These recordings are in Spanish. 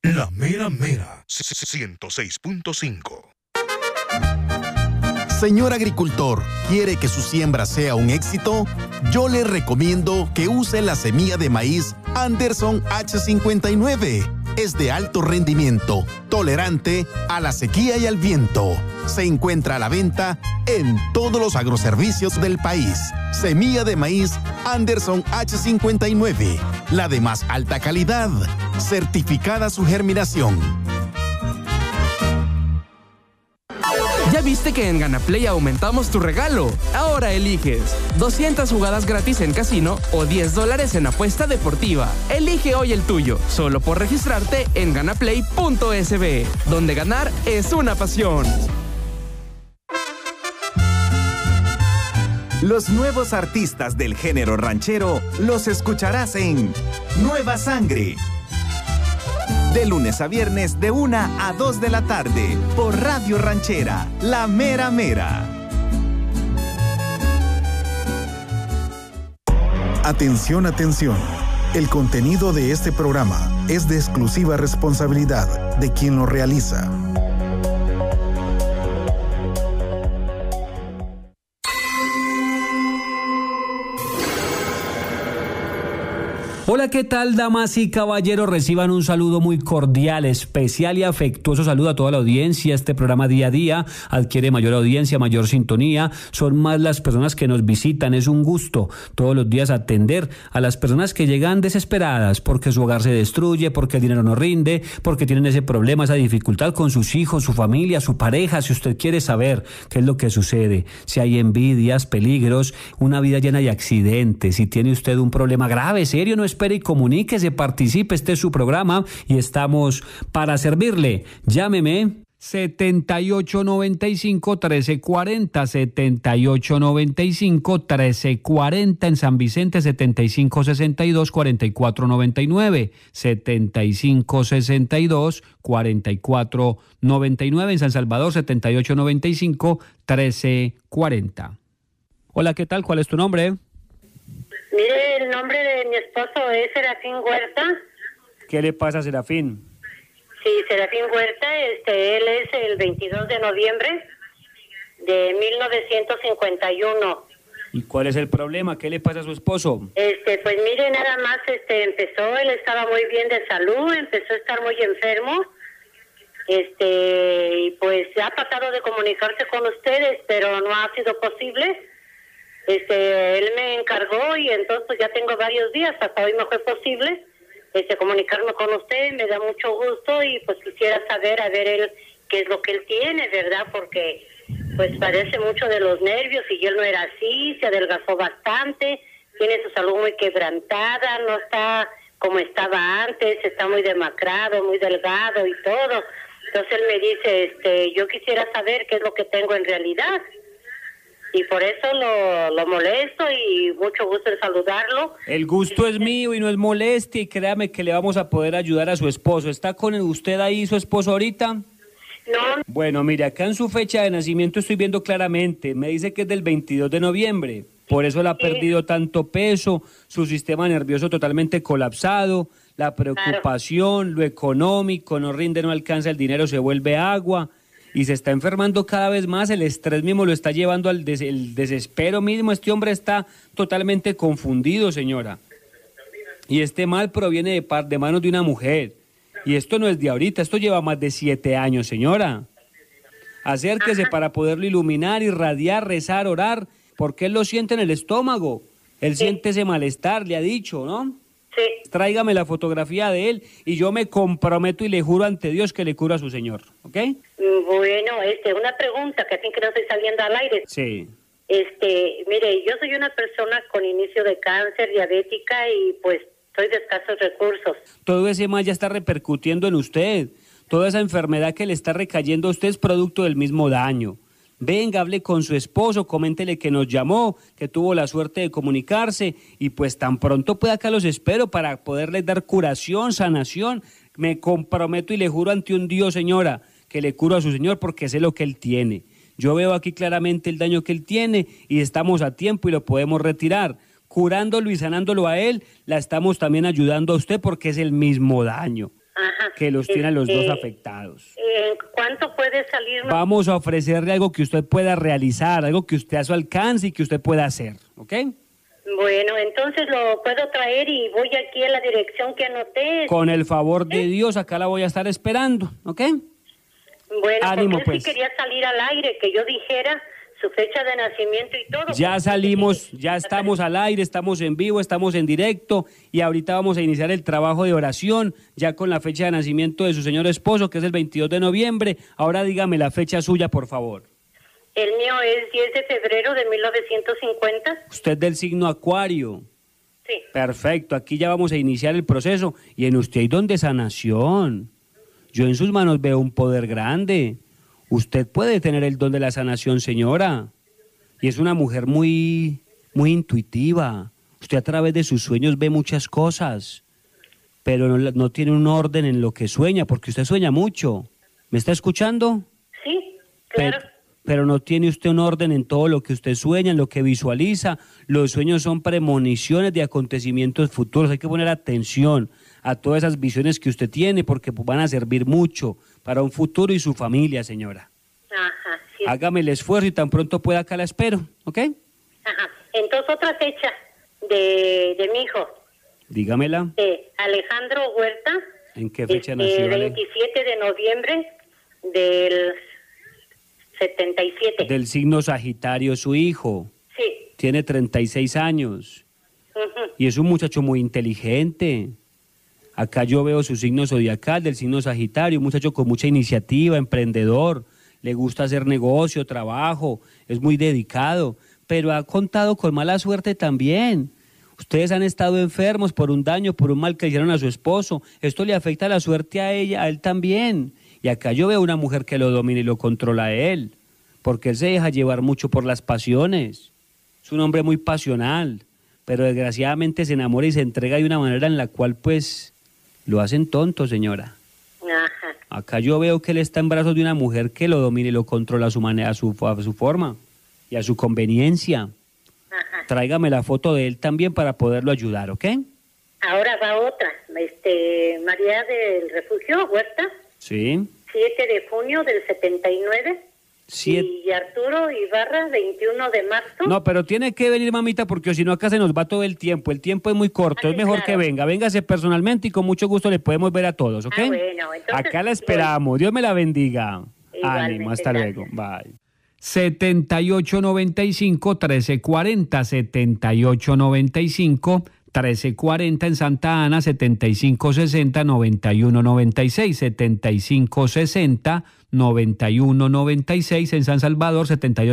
La Mera Mera 106.5. Señor agricultor, ¿quiere que su siembra sea un éxito? Yo le recomiendo que use la semilla de maíz Anderson H59. Es de alto rendimiento, tolerante a la sequía y al viento. Se encuentra a la venta en todos los agroservicios del país. Semilla de maíz Anderson H59, la de más alta calidad, certificada su germinación. ¿Ya viste que en GanaPlay aumentamos tu regalo? Ahora eliges 200 jugadas gratis en casino o $10 en apuesta deportiva. Elige hoy el tuyo, solo por registrarte en ganaplay.sb, donde ganar es una pasión. Los nuevos artistas del género ranchero los escucharás en Nueva Sangre. De lunes a viernes de 1 a 2 de la tarde por Radio Ranchera, La Mera Mera. Atención, atención. El contenido de este programa es de exclusiva responsabilidad de quien lo realiza. Hola, ¿qué tal, damas y caballeros? Reciban un saludo muy cordial, especial y afectuoso saludo a toda la audiencia. Este programa día a día adquiere mayor audiencia, mayor sintonía. Son más las personas que nos visitan. Es un gusto todos los días atender a las personas que llegan desesperadas porque su hogar se destruye, porque el dinero no rinde, porque tienen ese problema, esa dificultad con sus hijos, su familia, su pareja. Si usted quiere saber qué es lo que sucede, si hay envidias, peligros, una vida llena de accidentes, si tiene usted un problema grave, serio, no espere y comuníquese, participe. Este es su programa y estamos para servirle. Llámeme 7895-1340, 7895-1340, en San Vicente 7562-4499, 7562-4499, en San Salvador 7895-1340. Hola, ¿qué tal? ¿Cuál es tu nombre? Mire, el nombre de mi esposo es Serafín Huerta. ¿Qué le pasa a Serafín? Sí, Serafín Huerta, él es el 22 de noviembre de 1951. ¿Y cuál es el problema? ¿Qué le pasa a su esposo? Pues mire, nada más empezó, él estaba muy bien de salud, empezó a estar muy enfermo. Y pues ha tratado de comunicarse con ustedes, pero no ha sido posible. Él me encargó y entonces pues ya tengo varios días, hasta hoy no fue posible comunicarme con usted. Me da mucho gusto y pues quisiera saber a ver él qué es lo que él tiene, ¿verdad? Porque pues padece mucho de los nervios y él no era así, se adelgazó bastante, tiene su salud muy quebrantada, no está como estaba antes, está muy demacrado, muy delgado y todo. Entonces él me dice, yo quisiera saber qué es lo que tengo en realidad. Y por eso lo molesto y mucho gusto en saludarlo. El gusto es mío y no es molestia, y créame que le vamos a poder ayudar a su esposo. ¿Está con usted ahí su esposo ahorita? No. Bueno, mire, acá en su fecha de nacimiento estoy viendo claramente, me dice que es del 22 de noviembre, por eso le ha perdido tanto peso, su sistema nervioso totalmente colapsado, la preocupación, lo económico, no rinde, no alcanza el dinero, se vuelve agua. Y se está enfermando cada vez más, el estrés mismo lo está llevando al el desespero mismo. Este hombre está totalmente confundido, señora. Y este mal proviene de manos de una mujer. Y esto no es de ahorita, esto lleva más de 7 años, señora. Acérquese para poderlo iluminar, irradiar, rezar, orar, porque él lo siente en el estómago. Él siente ese malestar, le ha dicho, ¿no? Sí. Tráigame la fotografía de él y yo me comprometo y le juro ante Dios que le curo a su señor, ¿ok? Bueno, una pregunta, que no estoy saliendo al aire. Sí. Mire, yo soy una persona con inicio de cáncer, diabética y pues soy de escasos recursos. Todo ese mal ya está repercutiendo en usted. Toda esa enfermedad que le está recayendo a usted es producto del mismo daño. Venga, hable con su esposo, coméntele que nos llamó, que tuvo la suerte de comunicarse y pues tan pronto pueda acá los espero para poderles dar curación, sanación. Me comprometo y le juro ante un Dios, señora, que le curo a su señor porque sé lo que él tiene. Yo veo aquí claramente el daño que él tiene y estamos a tiempo y lo podemos retirar. Curándolo y sanándolo a él, la estamos también ayudando a usted porque es el mismo daño. Ajá. que los tiene a los dos afectados. ¿Cuánto puede salir? Vamos a ofrecerle algo que usted pueda realizar, algo que usted a su alcance y que usted pueda hacer, ¿ok? Bueno, entonces lo puedo traer y voy aquí a la dirección que anoté. Con el favor de Dios, acá la voy a estar esperando, ¿ok? Bueno, Ánimo, porque él pues. sí quería salir al aire, que yo dijera su fecha de nacimiento y todo. Ya salimos, ya estamos al aire, estamos en vivo, estamos en directo y ahorita vamos a iniciar el trabajo de oración, ya con la fecha de nacimiento de su señor esposo, que es el 22 de noviembre. Ahora dígame la fecha suya, por favor. El mío es 10 de febrero de 1950. Usted del signo Acuario. Sí. Perfecto, aquí ya vamos a iniciar el proceso. Y en usted hay don de sanación. Yo en sus manos veo un poder grande. Usted puede tener el don de la sanación, señora. Y es una mujer muy intuitiva. Usted a través de sus sueños ve muchas cosas, pero no tiene un orden en lo que sueña, porque usted sueña mucho. ¿Me está escuchando? Sí, claro. Pero no tiene usted un orden en todo lo que usted sueña, en lo que visualiza. Los sueños son premoniciones de acontecimientos futuros. Hay que poner atención a todas esas visiones que usted tiene porque van a servir mucho para un futuro y su familia, señora. Ajá, sí. Hágame el esfuerzo y tan pronto pueda acá la espero, ¿ok? Ajá. Entonces otra fecha de mi hijo. Dígamela. Alejandro Huerta. ¿En qué fecha nació? 27 de noviembre del 77. Del signo Sagitario, su hijo. Sí. Tiene 36 años. Ujú. Y es un muchacho muy inteligente. Acá yo veo su signo zodiacal del signo Sagitario, un muchacho con mucha iniciativa, emprendedor, le gusta hacer negocio, trabajo, es muy dedicado, pero ha contado con mala suerte también. Ustedes han estado enfermos por un daño, por un mal que hicieron a su esposo. Esto le afecta la suerte a ella, a él también. Y acá yo veo una mujer que lo domina y lo controla a él, porque él se deja llevar mucho por las pasiones. Es un hombre muy pasional, pero desgraciadamente se enamora y se entrega de una manera en la cual pues lo hacen tonto, señora. Ajá. Acá yo veo que él está en brazos de una mujer que lo domina y lo controla a su manera, a su forma y a su conveniencia. Ajá. Tráigame la foto de él también para poderlo ayudar, ¿ok? Ahora va otra. María del Refugio Huerta. Sí. 7 de junio del 79. Y Arturo Ibarra, 21 de marzo. No, pero tiene que venir, mamita, porque si no acá se nos va todo el tiempo. El tiempo es muy corto, es mejor que venga. Véngase personalmente y con mucho gusto le podemos ver a todos, ¿ok? Bueno, entonces, acá la esperamos. Dios me la bendiga. Ánimo, hasta luego. Bye. 7895-1340, 7895-1340 en Santa Ana, 7560-9196, 7560-9196 en San Salvador,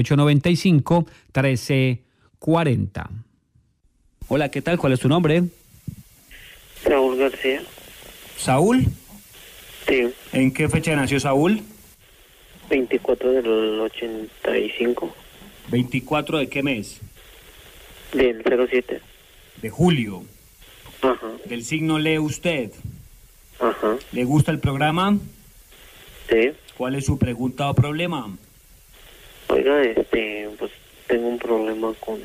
7895-1340. Hola, ¿qué tal? ¿Cuál es tu nombre? Saúl García. ¿Saúl? Sí. ¿En qué fecha nació Saúl? 24 del 85. ¿24 de qué mes? Del 07. De julio. Ajá. ¿Del signo lee usted? Ajá. ¿Le gusta el programa? Sí. ¿Cuál es su pregunta o problema? Oiga, pues tengo un problema con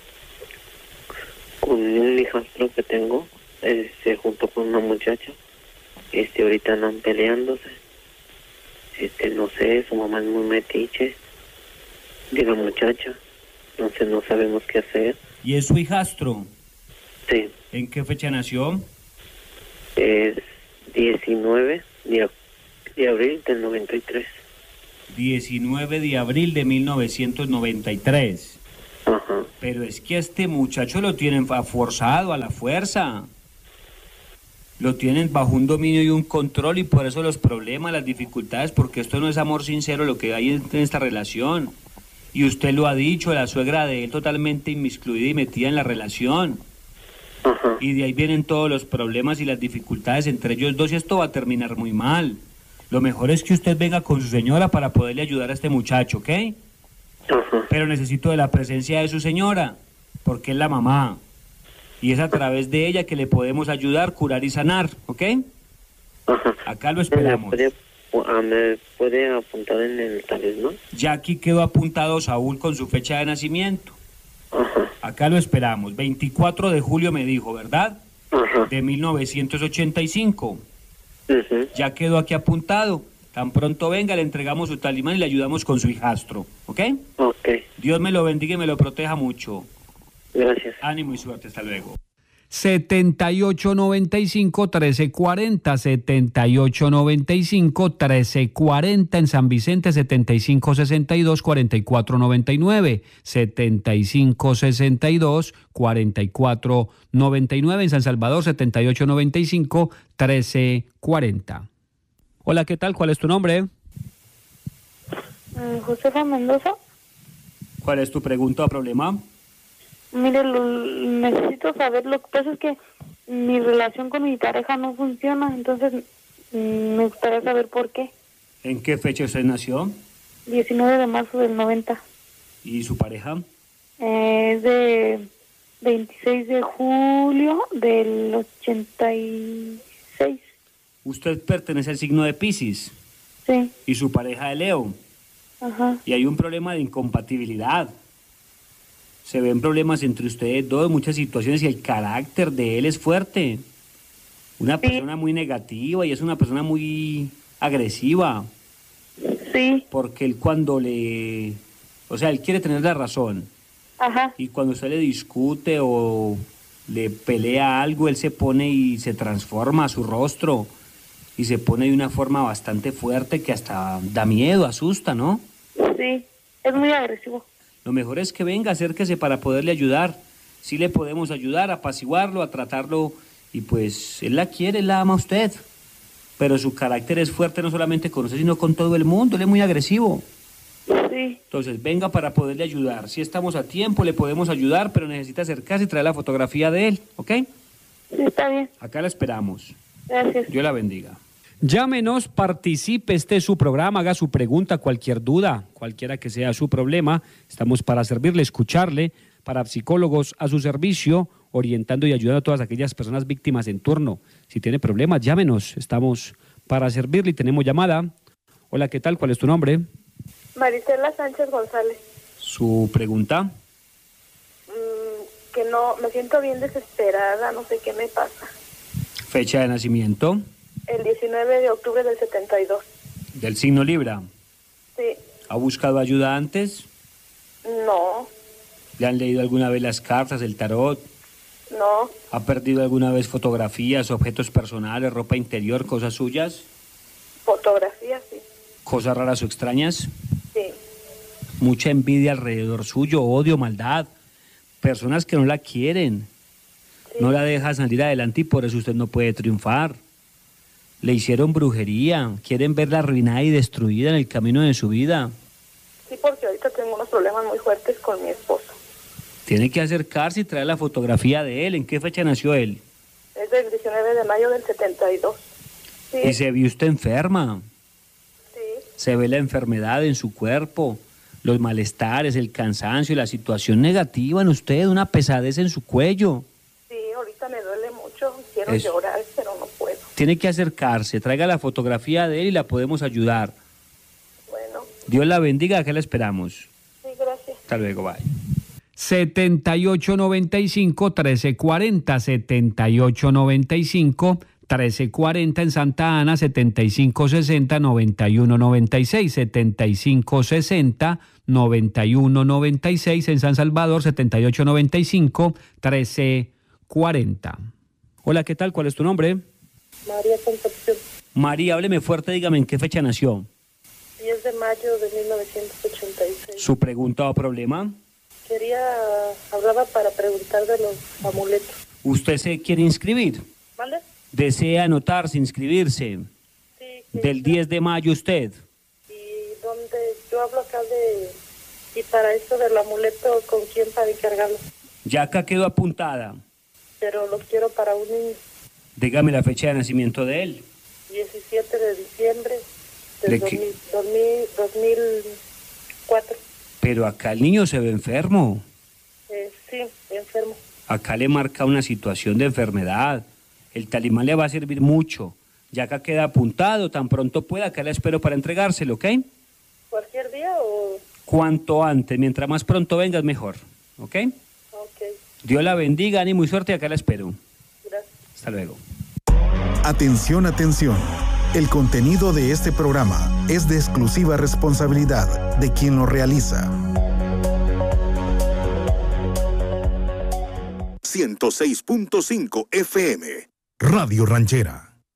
un hijastro que tengo, junto con una muchacha. Ahorita andan peleándose. No sé, su mamá es muy metiche de la muchacha. Entonces no sabemos qué hacer. ¿Y es su hijastro? Sí. ¿En qué fecha nació? Es 19 de abril del 93. 19 de abril de 1993. Ajá. Pero es que a este muchacho lo tienen forzado a la fuerza. Lo tienen bajo un dominio y un control y por eso los problemas, las dificultades, porque esto no es amor sincero lo que hay en esta relación. Y usted lo ha dicho, la suegra de él totalmente inmiscuida y metida en la relación. Ajá. Y de ahí vienen todos los problemas y las dificultades entre ellos dos y esto va a terminar muy mal. Lo mejor es que usted venga con su señora para poderle ayudar a este muchacho, ¿ok? Ajá. Pero necesito de la presencia de su señora, porque es la mamá. Y es a través de ella que le podemos ayudar, curar y sanar, ¿ok? Ajá. Acá lo esperamos. ¿Me puede apuntar en el talismán? Ya aquí quedó apuntado Saúl con su fecha de nacimiento. Ajá. Acá lo esperamos. 24 de julio me dijo, ¿verdad? Ajá. De 1985. Ujú. Ya quedó aquí apuntado. Tan pronto venga, le entregamos su talismán y le ayudamos con su hijastro. ¿Ok? Ok, Dios me lo bendiga y me lo proteja mucho. gracias. Ánimo y suerte. Hasta luego. 7895-1340, 7895-1340 en San Vicente, 7562-4499, 7562-4499 en San Salvador, 7895-1340. Hola, ¿qué tal? ¿Cuál es tu nombre? Josefa Mendoza. ¿Cuál es tu pregunta o problema? Mire, necesito saber, lo que pasa es que mi relación con mi pareja no funciona, entonces me gustaría saber por qué. ¿En qué fecha usted nació? 19 de marzo del 90. ¿Y su pareja? Es de 26 de julio del 86. Usted pertenece al signo de Piscis Sí, y su pareja de Leo. ajá. Y hay un problema de incompatibilidad. Se ven problemas entre ustedes dos, muchas situaciones, y el carácter de él es fuerte. Una persona muy negativa y es una persona muy agresiva. Sí, Porque él él quiere tener la razón. ajá. Y cuando usted le discute o le pelea algo, él se pone y se transforma a su rostro. Y se pone de una forma bastante fuerte que hasta da miedo, asusta, ¿no? Sí, es muy agresivo. Lo mejor es que venga, acérquese para poderle ayudar. Sí le podemos ayudar a apaciguarlo, a tratarlo, y pues él la quiere, él la ama a usted. Pero su carácter es fuerte no solamente con usted, sino con todo el mundo, él es muy agresivo. Sí, Entonces venga para poderle ayudar. Si estamos a tiempo, le podemos ayudar, pero necesita acercarse y traer la fotografía de él, ¿ok? sí, está bien. Acá la esperamos. Gracias. Dios la bendiga. Llámenos, participe, este es su programa, haga su pregunta, cualquier duda, cualquiera que sea su problema. Estamos para servirle, escucharle, para psicólogos a su servicio, orientando y ayudando a todas aquellas personas víctimas en turno. Si tiene problemas, llámenos, estamos para servirle y tenemos llamada. Hola, ¿qué tal? ¿Cuál es tu nombre? Marisela Sánchez González. ¿Su pregunta? Que no, me siento bien desesperada, no sé qué me pasa. ¿Fecha de nacimiento? El 19 de octubre del 72. ¿Del signo Libra? Sí. ¿Ha buscado ayuda antes? No, ¿Le han leído alguna vez las cartas, el tarot? no, ¿Ha perdido alguna vez fotografías, objetos personales, ropa interior, cosas suyas? fotografía, sí. ¿Cosas raras o extrañas? Sí, Mucha envidia alrededor suyo, odio, maldad. Personas que no la quieren. sí. No la deja salir adelante y por eso usted no puede triunfar. Le hicieron brujería. Quieren verla arruinada y destruida en el camino de su vida. Sí, porque ahorita tengo unos problemas muy fuertes con mi esposo. Tiene que acercarse y traer la fotografía de él. ¿En qué fecha nació él? Es del 19 de mayo del 72. Sí, Y se vio usted enferma. sí, Se ve la enfermedad en su cuerpo, los malestares, el cansancio, la situación negativa en usted, una pesadez en su cuello. sí, ahorita me duele mucho, quiero Eso. llorar, pero no puedo. Tiene que acercarse, traiga la fotografía de él y la podemos ayudar. Bueno, Dios la bendiga, acá la esperamos. sí, gracias. Hasta luego, bye. 7895-1340, 7895-1340 en Santa Ana, 7560-9196, 7560-9196 en San Salvador, 7895-1340. Hola, ¿qué tal? ¿Cuál es tu nombre? María Concepción, María, hábleme fuerte, dígame en qué fecha nació. 10 de mayo de 1986. ¿Su pregunta o problema? Hablaba para preguntar de los amuletos. ¿Usted se quiere inscribir? ¿Vale? ¿Desea anotarse, inscribirse? Sí, Del 10 de mayo usted. Y donde yo hablo acá y para esto del amuleto, ¿con quién para encargarlo? Ya acá quedó apuntada. Pero lo quiero para un niño. Dígame la fecha de nacimiento de él. 17 de diciembre ¿De del qué? 2004. Pero acá el niño se ve enfermo. Sí, enfermo. Acá le marca una situación de enfermedad. El talismán le va a servir mucho. Ya acá queda apuntado, tan pronto pueda, acá la espero para entregárselo, ¿ok? ¿Cualquier día o...? Cuanto antes, mientras más pronto vengas, mejor, ¿ok? Ok, Dios la bendiga, ánimo y suerte, acá la espero. gracias. Hasta luego. Atención, atención. El contenido de este programa es de exclusiva responsabilidad de quien lo realiza. 106.5 FM, Radio Ranchera.